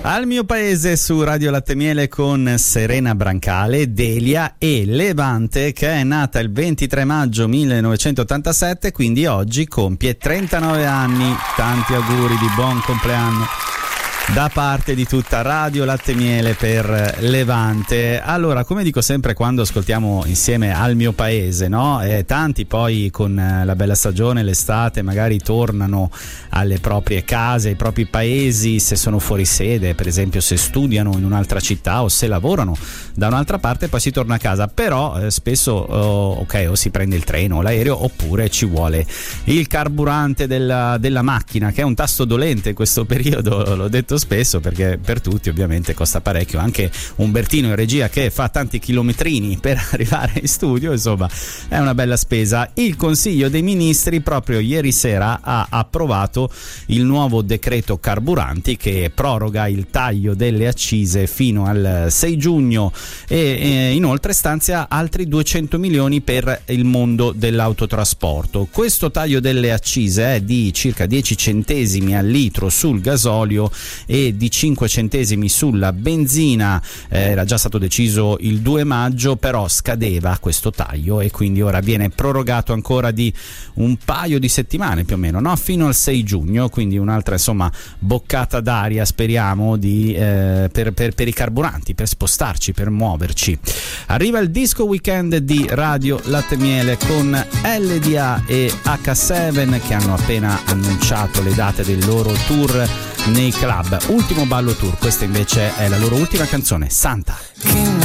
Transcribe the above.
Al mio paese su Radio Latte Miele con Serena Brancale, Delia e Levante, che è nata il 23 maggio 1987, quindi oggi compie 39 anni. Tanti auguri di buon compleanno da parte di tutta Radio Latte Miele per Levante. Allora, come dico sempre quando ascoltiamo insieme Al mio paese, no? Tanti poi con la bella stagione, l'estate, magari tornano alle proprie case, ai propri paesi, se sono fuori sede, per esempio se studiano in un'altra città o se lavorano da un'altra parte, poi si torna a casa. Però spesso o si prende il treno o l'aereo, oppure ci vuole il carburante della macchina, che è un tasto dolente in questo periodo, l'ho detto spesso, perché per tutti ovviamente costa parecchio. Anche Umbertino in regia che fa tanti chilometrini per arrivare in studio, insomma è una bella spesa. Il Consiglio dei Ministri proprio ieri sera ha approvato il nuovo decreto carburanti che proroga il taglio delle accise fino al 6 giugno e inoltre stanzia altri 200 milioni per il mondo dell'autotrasporto. Questo taglio delle accise è di circa 10 centesimi al litro sul gasolio e di 5 centesimi sulla benzina. Era già stato deciso il 2 maggio, però scadeva questo taglio e quindi ora viene prorogato ancora di un paio di settimane più o meno, no? Fino al 6 giugno, quindi un'altra insomma boccata d'aria, speriamo, per i carburanti, per spostarci, per muoverci. Arriva il disco weekend di Radio Latte Miele con LDA e H7 che hanno appena annunciato le date del loro tour nei club. Ultimo ballo tour, questa invece è la loro ultima canzone, Santa.